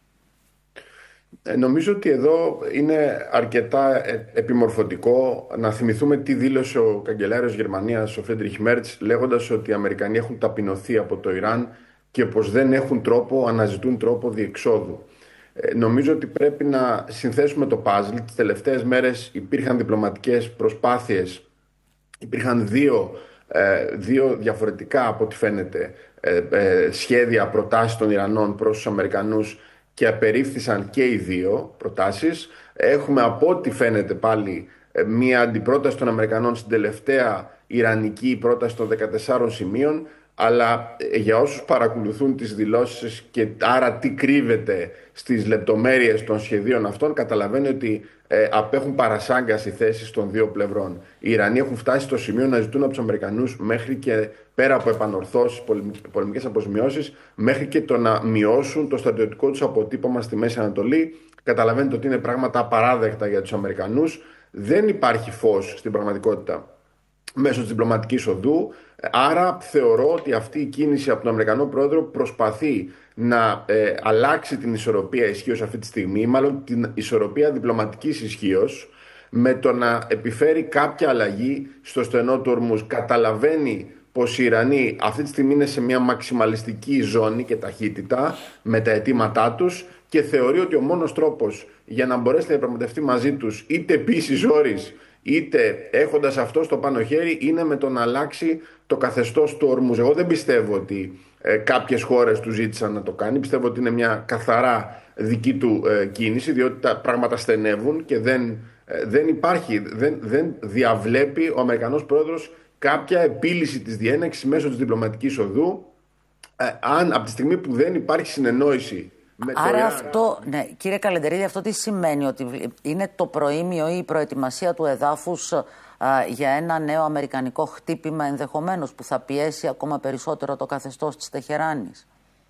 Ε, νομίζω ότι εδώ είναι αρκετά επιμορφωτικό να θυμηθούμε τι δήλωσε ο καγκελάριος Γερμανίας, ο Φρίντριχ Μέρτς, λέγοντας ότι οι Αμερικανοί έχουν ταπεινωθεί από το Ιράν και πως δεν έχουν τρόπο, αναζητούν τρόπο διεξόδου. Ε, νομίζω ότι πρέπει να συνθέσουμε το παζλ. Τις τελευταίες μέρες υπήρχαν διπλωματικές προσπάθειες, υπήρχαν δύο, ε, δύο διαφορετικά από ό,τι φαίνεται ε, ε, σχέδια, προτάσεις των Ιρανών προς τους Αμερικανούς και απερίφθησαν και οι δύο προτάσεις. Έχουμε από ό,τι φαίνεται πάλι ε, μία αντιπρόταση των Αμερικανών στην τελευταία Ιρανική πρόταση των δεκατεσσάρων σημείων. Αλλά για όσους παρακολουθούν τις δηλώσεις και άρα τι κρύβεται στις λεπτομέρειες των σχεδίων αυτών, καταλαβαίνει ότι ε, απέχουν παρασάγκας οι θέσεις των δύο πλευρών. Οι Ιρανοί έχουν φτάσει στο σημείο να ζητούν από τους Αμερικανούς, μέχρι και πέρα από επανορθώσεις, πολεμικές αποζημιώσεις, μέχρι και το να μειώσουν το στρατιωτικό τους αποτύπωμα στη Μέση Ανατολή. Καταλαβαίνετε ότι είναι πράγματα απαράδεκτα για τους Αμερικανούς. Δεν υπάρχει φως στην πραγματικότητα μέσω της διπλωματικής οδού. Άρα θεωρώ ότι αυτή η κίνηση από τον Αμερικανό πρόεδρο προσπαθεί να ε, αλλάξει την ισορροπία ισχύως αυτή τη στιγμή, μάλλον την ισορροπία διπλωματικής ισχύως, με το να επιφέρει κάποια αλλαγή στο στενό του Ορμούζ. Καταλαβαίνει πως οι Ιρανοί αυτή τη στιγμή είναι σε μια μαξιμαλιστική ζώνη και ταχύτητα με τα αιτήματά τους και θεωρεί ότι ο μόνος τρόπος για να μπορέσει να διαπραγματευτεί μαζί τους, είτε επίσης όρις, είτε έχοντας αυτό στο πάνω χέρι, είναι με το να αλλάξει το καθεστώς του Ορμούζ. Εγώ δεν πιστεύω ότι ε, κάποιες χώρες του ζήτησαν να το κάνει. Πιστεύω ότι είναι μια καθαρά δική του ε, κίνηση, διότι τα πράγματα στενεύουν και δεν, ε, δεν υπάρχει, δεν, δεν διαβλέπει ο Αμερικανός πρόεδρος κάποια επίλυση της διένεξης μέσω της διπλωματικής οδού, ε, αν από τη στιγμή που δεν υπάρχει συνεννόηση. Άρα αυτό, ναι, κύριε Καλεντερίδη, αυτό τι σημαίνει? Ότι είναι το προήμιο ή η προετοιμασία του εδάφους α, για ένα νέο αμερικανικό χτύπημα ενδεχομένως που θα πιέσει ακόμα περισσότερο το καθεστώς της Τεχεράνης?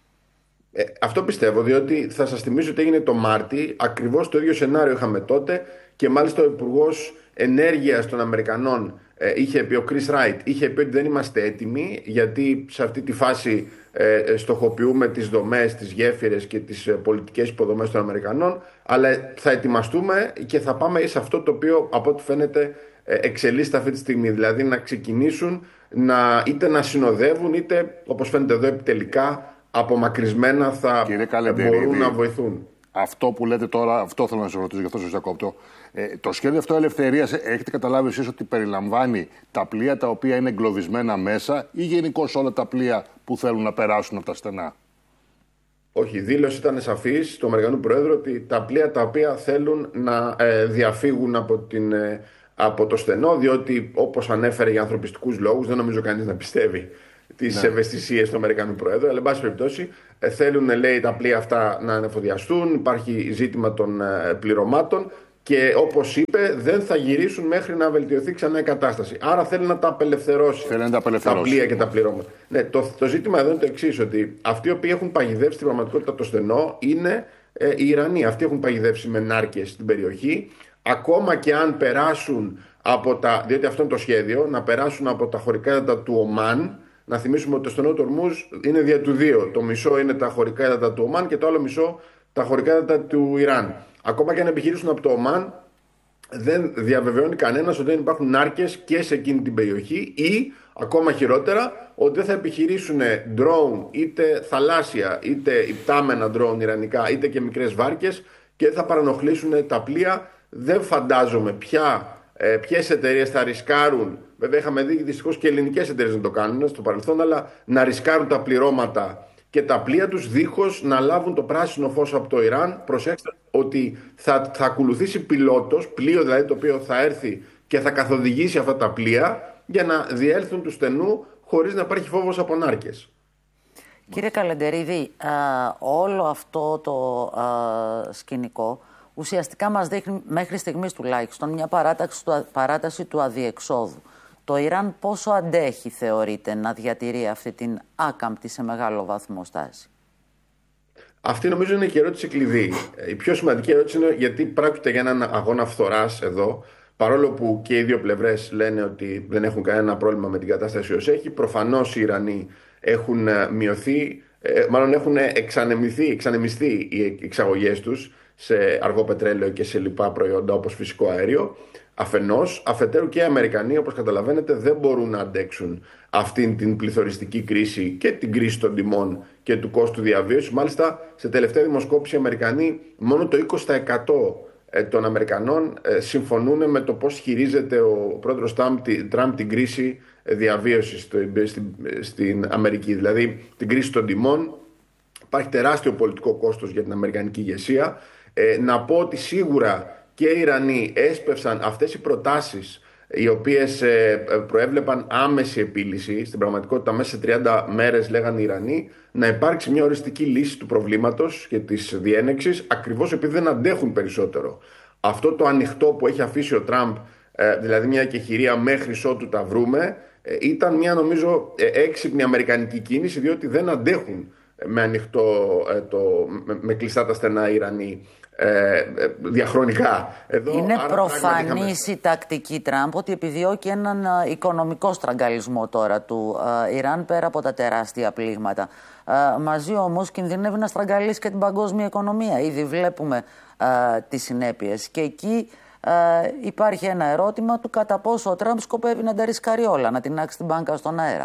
Ε, αυτό πιστεύω, διότι θα σας θυμίσω ότι έγινε το Μάρτι, ακριβώς το ίδιο σενάριο είχαμε τότε και μάλιστα ο Υπουργός Ενέργειας των Αμερικανών ε, είχε πει, ο Chris Wright, είχε πει ότι δεν είμαστε έτοιμοι γιατί σε αυτή τη φάση ε, στοχοποιούμε τις δομές, τις γέφυρες και τις ε, πολιτικές υποδομές των Αμερικανών, αλλά θα ετοιμαστούμε και θα πάμε σε αυτό το οποίο από ό,τι φαίνεται ε, εξελίσσεται αυτή τη στιγμή, δηλαδή να ξεκινήσουν να, είτε να συνοδεύουν είτε όπως φαίνεται εδώ επιτελικά απομακρυσμένα θα μπορούν να βοηθούν. Αυτό που λέτε τώρα, αυτό θέλω να σας ρωτήσω, γι' αυτό σας διακόπτω. Ε, το σχέδιο αυτό ελευθερίας, έχετε καταλάβει εσείς ότι περιλαμβάνει τα πλοία τα οποία είναι εγκλωβισμένα μέσα ή γενικώς όλα τα πλοία που θέλουν να περάσουν από τα στενά? Όχι, η δήλωση ήταν σαφής του Αμερικανού Προέδρου ότι τα πλοία τα οποία θέλουν να ε, διαφύγουν από, την, ε, από το στενό, διότι όπως ανέφερε για ανθρωπιστικούς λόγους, δεν νομίζω κανείς να πιστεύει τις ναι. ευαισθησίες του Αμερικανού Προέδρου, αλλά εν πάση περιπτώσει ε, θέλουν, λέει, τα πλοία αυτά να ανεφοδιαστούν, υπάρχει ζήτημα των ε, πληρωμάτων και όπως είπε δεν θα γυρίσουν μέχρι να βελτιωθεί ξανά η κατάσταση. Άρα θέλει να τα απελευθερώσει, θέλει να τα, απελευθερώσει. τα πλοία και τα πληρώματα. Ναι, το, το ζήτημα εδώ είναι το εξής, ότι αυτοί οι οποίοι έχουν παγιδεύσει στην πραγματικότητα το στενό είναι ε, οι Ιρανοί. Αυτοί έχουν παγιδεύσει με νάρκες στην περιοχή, ακόμα και αν περάσουν από τα, διότι αυτό είναι το σχέδιο, να περάσουν από τα χωρικά ύδατα του Ομάν. Να θυμίσουμε ότι το στενό του Ορμούζ είναι δια του δύο. Το μισό είναι τα χωρικά ύδατα του Ομάν και το άλλο μισό τα χωρικά ύδατα του Ιράν. Ακόμα και αν επιχειρήσουν από το Ομάν, δεν διαβεβαιώνει κανένας ότι δεν υπάρχουν νάρκες και σε εκείνη την περιοχή ή, ακόμα χειρότερα, ότι δεν θα επιχειρήσουν drone, είτε θαλάσσια, είτε υπτάμενα drone ιρανικά, είτε και μικρές βάρκες και δεν θα παρανοχλήσουν τα πλοία. Δεν φαντάζομαι πια ε, ποιες εταιρείες θα ρισκάρουν. Βέβαια, είχαμε δει δυστυχώς και ελληνικές εταιρείες να το κάνουν στο παρελθόν, αλλά να ρισκάρουν τα πληρώματα και τα πλοία τους δίχως να λάβουν το πράσινο φως από το Ιράν. Προσέξτε ότι θα, θα ακολουθήσει πιλότος, πλοίο δηλαδή το οποίο θα έρθει και θα καθοδηγήσει αυτά τα πλοία για να διέλθουν του στενού χωρίς να υπάρχει φόβος από νάρκες. Κύριε Καλεντερίδη, α, όλο αυτό το α, σκηνικό ουσιαστικά μας δείχνει μέχρι στιγμής τουλάχιστον μια παράταση του, παράταση του αδιεξόδου. Το Ιράν πόσο αντέχει, θεωρείτε, να διατηρεί αυτή την άκαμπτη σε μεγάλο βαθμό στάση? Αυτή νομίζω είναι και η ερώτηση κλειδί. Η πιο σημαντική ερώτηση είναι γιατί πρόκειται για έναν αγώνα φθοράς εδώ, παρόλο που και οι δύο πλευρές λένε ότι δεν έχουν κανένα πρόβλημα με την κατάσταση ως έχει. Προφανώς οι Ιρανοί έχουν μειωθεί, μάλλον έχουν εξανεμιστεί, εξανεμιστεί οι εξαγωγές τους σε αργό πετρέλαιο και σε λοιπά προϊόντα όπως φυσικό αέριο. Αφενός, αφετέρου και οι Αμερικανοί, όπως καταλαβαίνετε, δεν μπορούν να αντέξουν αυτήν την πληθωριστική κρίση και την κρίση των τιμών και του κόστου διαβίωσης. Μάλιστα, σε τελευταία δημοσκόπηση οι Αμερικανοί, μόνο το είκοσι τοις εκατό των Αμερικανών συμφωνούν με το πώς χειρίζεται ο πρόεδρος Τραμπ την κρίση διαβίωσης στην Αμερική. Δηλαδή, την κρίση των τιμών. Υπάρχει τεράστιο πολιτικό κόστος για την αμερικανική ηγεσία. Ε, να πω ότι σίγουρα και οι Ιρανοί έσπευσαν αυτές οι προτάσεις οι οποίες ε, προέβλεπαν άμεση επίλυση. Στην πραγματικότητα μέσα σε τριάντα μέρες, λέγανε οι Ιρανοί, να υπάρξει μια οριστική λύση του προβλήματος και της διένεξης, ακριβώς επειδή δεν αντέχουν περισσότερο. Αυτό το ανοιχτό που έχει αφήσει ο Τραμπ, ε, δηλαδή μια εκεχηρία μέχρι ότου τα βρούμε, ε, ήταν μια νομίζω ε, έξυπνη αμερικανική κίνηση, διότι δεν αντέχουν με ανοιχτό, ε, το, με, με κλειστά τα στενά οι Ιρανοί ε, διαχρονικά. Εδώ, είναι άρα, προφανής η τακτική Τραμπ ότι επιδιώκει έναν α, οικονομικό στραγγαλισμό τώρα του α, Ιράν πέρα από τα τεράστια πλήγματα. Α, μαζί όμως κινδυνεύει να στραγγαλίσει και την παγκόσμια οικονομία. Ήδη βλέπουμε α, τις συνέπειες και εκεί α, υπάρχει ένα ερώτημα του κατά πόσο ο Τραμπ σκοπεύει να τα ρισκάρει όλα, να τεινάξει την μπάνκα στον αέρα.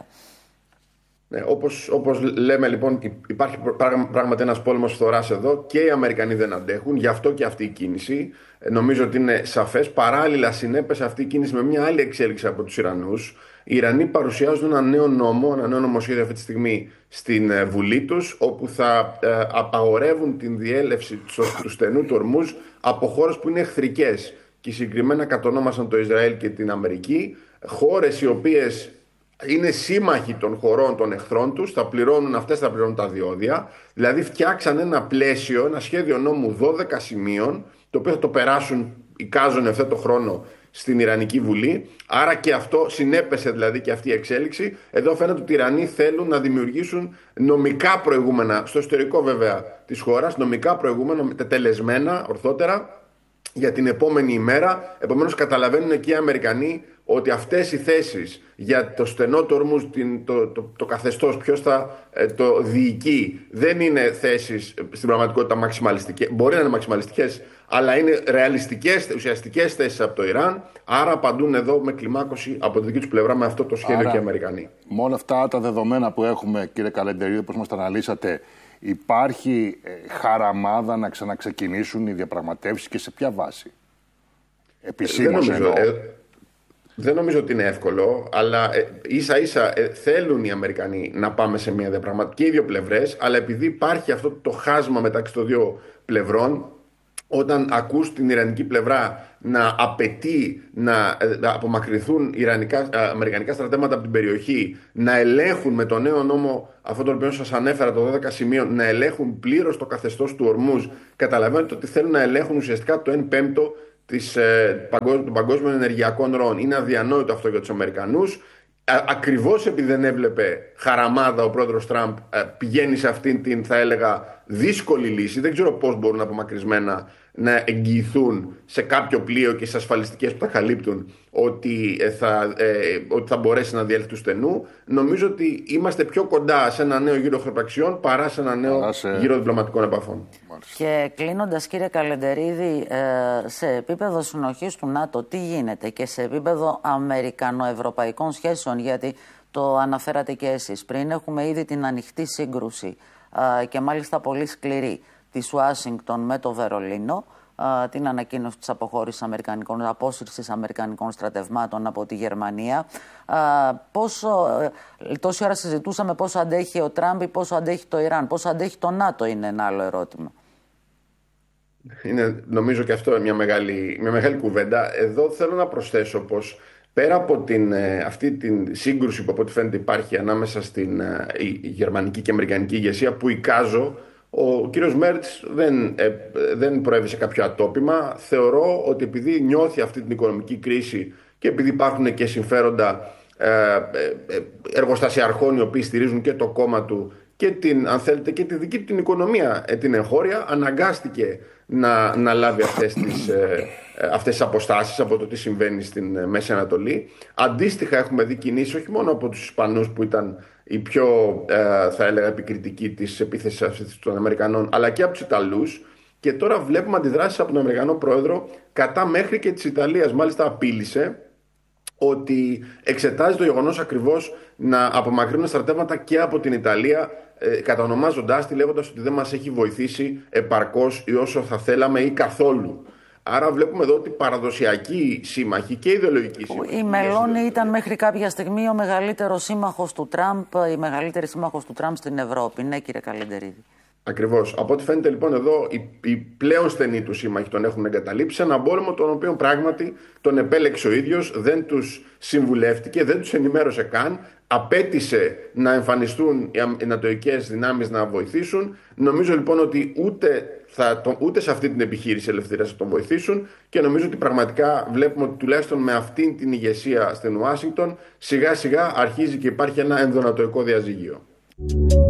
Ναι, όπως, όπως λέμε λοιπόν, υπάρχει πράγματι ένας πόλεμος φθοράς εδώ και οι Αμερικανοί δεν αντέχουν, γι' αυτό και αυτή η κίνηση. Νομίζω ότι είναι σαφές. Παράλληλα συνέπεσε αυτή η κίνηση με μια άλλη εξέλιξη από τους Ιρανούς. Οι Ιρανοί παρουσιάζουν ένα νέο νόμο, ένα νέο νομοσχέδιο αυτή τη στιγμή στην Βουλή τους, όπου θα ε, απαγορεύουν την διέλευση του στενού του Ορμούζ από χώρες που είναι εχθρικές. Και συγκεκριμένα κατονόμασαν το Ισραήλ και την Αμερική, χώρες οι οποίες είναι σύμμαχοι των χωρών των εχθρών τους, θα πληρώνουν αυτές, θα πληρώνουν τα διόδια. Δηλαδή φτιάξαν ένα πλαίσιο, ένα σχέδιο νόμου δώδεκα σημείων, το οποίο θα το περάσουν, εικάζουν αυτό το χρόνο στην Ιρανική Βουλή. Άρα και αυτό συνέπεσε δηλαδή και αυτή η εξέλιξη. Εδώ φαίνεται ότι οι Ιρανοί θέλουν να δημιουργήσουν νομικά προηγούμενα, στο ιστορικό βέβαια της χώρας, νομικά προηγούμενα, τετελεσμένα, ορθότερα, για την επόμενη ημέρα. Επομένως καταλαβαίνουν και οι Αμερικανοί ότι αυτές οι θέσεις για το στενό του Ορμούζ, το, το, το καθεστώς, ποιος θα ε, το διοικεί, δεν είναι θέσεις στην πραγματικότητα μαξιμαλιστικές. Μπορεί να είναι μαξιμαλιστικές, αλλά είναι ρεαλιστικές, ουσιαστικές θέσεις από το Ιράν. Άρα απαντούν εδώ με κλιμάκωση από τη δική τους πλευρά με αυτό το σχέδιο. Άρα, και οι Αμερικανοί. Με όλα αυτά τα δεδομένα που έχουμε, κύριε Καλεντερίδη, όπως μας τα αναλύσατε, υπάρχει ε, χαραμάδα να ξαναξεκινήσουν οι διαπραγματεύσεις και σε ποια βάση? Επισήμως εννοώ. Ε, Δεν νομίζω ότι είναι εύκολο, αλλά ε, ίσα ίσα ε, θέλουν οι Αμερικανοί να πάμε σε μια διαπραγματική, και οι δύο πλευρές, αλλά επειδή υπάρχει αυτό το χάσμα μεταξύ των δύο πλευρών, όταν ακούς την Ιρανική πλευρά να απαιτεί να ε, απομακρυνθούν ιρανικά, ε, αμερικανικά στρατεύματα από την περιοχή, να ελέγχουν με το νέο νόμο, αυτό το οποίο σας ανέφερα, το δώδεκα σημείων, να ελέγχουν πλήρως το καθεστώς του Ορμούζ, καταλαβαίνετε ότι θέλουν να ελέγχουν ουσιαστικά το ένα πέμπτο Της, ε, των παγκόσμιων ενεργειακών ροών. Είναι αδιανόητο αυτό για τους Αμερικανούς. Α, ακριβώς επειδή δεν έβλεπε χαραμάδα ο πρόεδρος Τραμπ, ε, πηγαίνει σε αυτήν την, θα έλεγα, δύσκολη λύση. Δεν ξέρω πώς μπορούν απομακρυσμένα να εγγυηθούν σε κάποιο πλοίο και σε ασφαλιστικές που τα καλύπτουν ότι, ε, θα, ε, ότι θα μπορέσει να διέλθει του στενού. Νομίζω ότι είμαστε πιο κοντά σε ένα νέο γύρο χρεπαξιών παρά σε ένα νέο σε... γύρο διπλωματικών επαφών. Και κλείνοντας, κύριε Καλεντερίδη, σε επίπεδο συνοχής του ΝΑΤΟ τι γίνεται και σε επίπεδο αμερικανοευρωπαϊκών σχέσεων, γιατί το αναφέρατε και εσείς πριν, έχουμε ήδη την ανοιχτή σύγκρουση και μάλιστα πολύ σκληρή της Ουάσιγκτον με το Βερολίνο, την ανακοίνωση της αποχώρησης αμερικανικών, απόσυρσης αμερικανικών στρατευμάτων από τη Γερμανία. Πόσο, τόση ώρα συζητούσαμε πόσο αντέχει ο Τραμπ ή πόσο αντέχει το Ιράν, πόσο αντέχει το ΝΑΤΟ, είναι ένα άλλο ερώτημα. Είναι νομίζω και αυτό μια μεγάλη, μια μεγάλη κουβέντα. Εδώ θέλω να προσθέσω πως πέρα από την, αυτή την σύγκρουση που από ό,τι φαίνεται υπάρχει ανάμεσα στην η γερμανική και αμερικανική ηγεσία, που εικάζω, ο κύριος Μέρτς δεν, ε, δεν προέβησε κάποιο ατόπιμα. Θεωρώ ότι επειδή νιώθει αυτή την οικονομική κρίση και επειδή υπάρχουν και συμφέροντα ε, ε, εργοστασιαρχών οι οποίοι στηρίζουν και το κόμμα του και την, αν θέλετε, και τη δική του την οικονομία, την εγχώρια, αναγκάστηκε να, να λάβει αυτές τις, ε, αυτές τις αποστάσεις από το τι συμβαίνει στην Μέση Ανατολή. Αντίστοιχα έχουμε δει κινήσεις όχι μόνο από τους Ισπανούς που ήταν οι πιο ε, θα έλεγα επικριτικοί της επίθεσης αυτής των Αμερικανών, αλλά και από τους Ιταλούς, και τώρα βλέπουμε αντιδράσεις από τον Αμερικανό πρόεδρο κατά μέχρι και της Ιταλίας. Μάλιστα απείλησε ότι εξετάζει το γεγονός ακριβώς να απομακρύνουν στρατεύματα και από την Ιταλία, ε, κατανομάζοντάς τη, λέγοντας ότι δεν μας έχει βοηθήσει επαρκώς ή όσο θα θέλαμε ή καθόλου. Άρα βλέπουμε εδώ ότι παραδοσιακοί σύμμαχοι και ιδεολογικοί σύμμαχοι. Η Μελώνη ήταν μέχρι κάποια στιγμή ο μεγαλύτερος σύμμαχος του Τραμπ, η μεγαλύτερη σύμμαχος του Τραμπ στην Ευρώπη. Ναι, κύριε Καλεντερίδη. Ακριβώς. Από ό,τι φαίνεται λοιπόν εδώ, οι, οι πλέον στενοί του σύμμαχοι τον έχουν εγκαταλείψει σε έναν πόλεμο τον οποίο πράγματι τον επέλεξε ο ίδιος, δεν τους συμβουλεύτηκε, δεν τους ενημέρωσε καν, απέτησε να εμφανιστούν οι ανατοικές δυνάμεις να βοηθήσουν. Νομίζω λοιπόν ότι ούτε, θα, το, ούτε σε αυτή την επιχείρηση ελευθερίας θα τον βοηθήσουν, και νομίζω ότι πραγματικά βλέπουμε ότι τουλάχιστον με αυτήν την ηγεσία στην Ουάσιγκτον σιγά σιγά αρχίζει και υπάρχει ένα ενδονατοϊκό διαζύγιο.